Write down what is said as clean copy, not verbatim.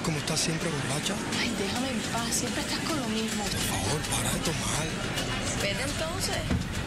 como estás siempre borracha? Ay, déjame en paz, siempre estás con lo mismo. Por favor, para de tomar. Vete entonces.